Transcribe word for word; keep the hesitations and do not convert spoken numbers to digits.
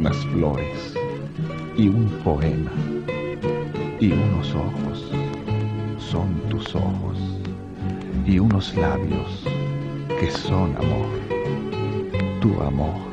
unas flores y un poema y unos ojos son tus ojos y unos labios que son amor, tu amor.